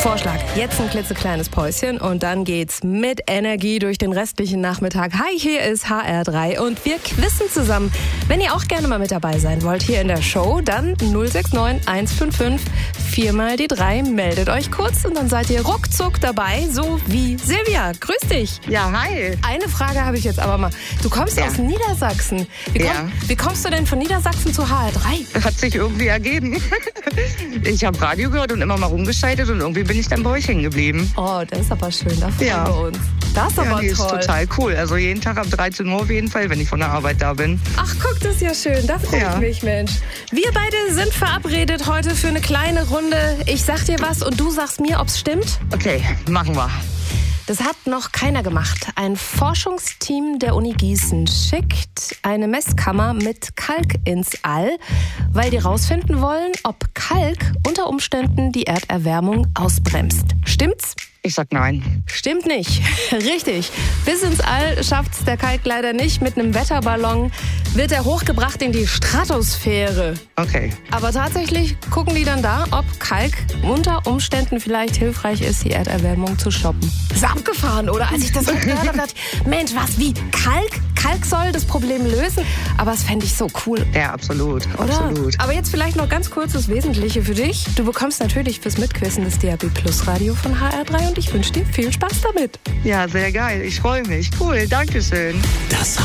Vorschlag, jetzt ein klitzekleines Päuschen und dann geht's mit Energie durch den restlichen Nachmittag. Hi, hier ist HR3 und wir quizzen zusammen. Wenn ihr auch gerne mal mit dabei sein wollt hier in der Show, dann 069 155 4 mal die 3. Meldet euch kurz und dann seid ihr ruckzuck dabei, so wie Silvia. Grüß dich. Ja, hi. Eine Frage habe ich jetzt aber mal. Du kommst aus Niedersachsen. Wie kommst du denn von Niedersachsen zu HR3? Hat sich irgendwie ergeben. Ich habe Radio gehört und immer mal rumgeschaltet und irgendwie bin ich dann bei euch hängen geblieben. Oh, das ist aber schön, da freuen wir uns. Das ist aber toll. Ist total cool. Also jeden Tag ab 13 Uhr auf jeden Fall, wenn ich von der Arbeit da bin. Ach, guck, das ist ja schön. Da freue ich mich, Mensch. Wir beide sind verabredet heute für eine kleine Runde. Ich sag dir was und du sagst mir, ob's stimmt. Okay, machen wir. Das hat noch keiner gemacht. Ein Forschungsteam der Uni Gießen schickt eine Messkammer mit Kalk ins All, weil die rausfinden wollen, ob Kalk unter Umständen die Erderwärmung ausbremst. Stimmt's? Ich sag nein. Stimmt nicht. Richtig. Bis ins All schafft's der Kalk leider nicht. Mit einem Wetterballon wird er hochgebracht in die Stratosphäre. Okay. Aber tatsächlich gucken die dann da, ob Kalk unter Umständen vielleicht hilfreich ist, die Erderwärmung zu stoppen. Ist abgefahren, oder? Als ich das gehört habe, dachte ich, Mensch, was, wie Kalk? Kalk soll das Problem lösen? Aber das fände ich so cool. Ja, absolut. Oder? Absolut. Aber jetzt vielleicht noch ganz kurz das Wesentliche für dich. Du bekommst natürlich fürs Mitquissen das DAB Plus Radio von HR3 und ich wünsche dir viel Spaß damit. Ja, sehr geil. Ich freue mich. Cool, danke schön. Das